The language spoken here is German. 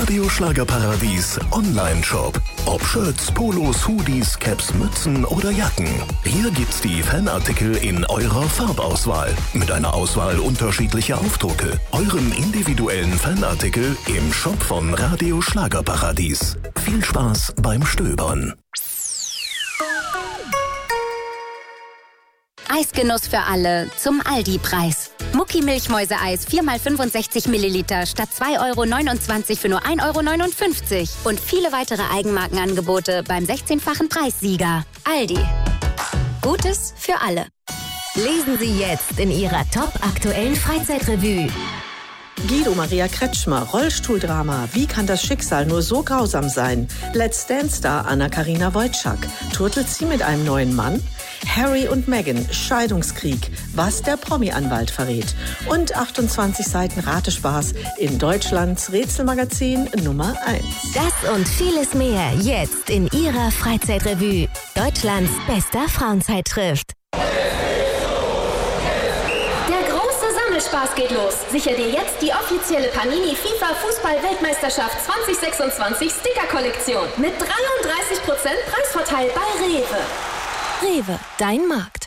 Radio Schlagerparadies Online-Shop. Ob Shirts, Polos, Hoodies, Caps, Mützen oder Jacken. Hier gibt's die Fanartikel in eurer Farbauswahl. Mit einer Auswahl unterschiedlicher Aufdrucke. Euren individuellen Fanartikel im Shop von Radio Schlagerparadies. Viel Spaß beim Stöbern. Eisgenuss für alle zum Aldi-Preis. Mucki-Milchmäuse-Eis 4x65 Milliliter statt 2,29 € für nur 1,59 € und viele weitere Eigenmarkenangebote beim 16-fachen Preissieger. Aldi. Gutes für alle. Lesen Sie jetzt in Ihrer top-aktuellen Freizeitrevue. Guido Maria Kretschmer, Rollstuhldrama. Wie kann das Schicksal nur so grausam sein? Let's Dance-Star Anna-Karina Wojcik. Turtelt sie mit einem neuen Mann? Harry und Meghan, Scheidungskrieg. Was der Promi-Anwalt verrät. Und 28 Seiten Ratespaß in Deutschlands Rätselmagazin Nummer 1. Das und vieles mehr jetzt in Ihrer Freizeitrevue. Deutschlands bester Frauenzeitschrift. Spaß geht los. Sicher dir jetzt die offizielle Panini FIFA Fußball-Weltmeisterschaft 2026 Sticker-Kollektion mit 33% Preisvorteil bei Rewe. Rewe, dein Markt.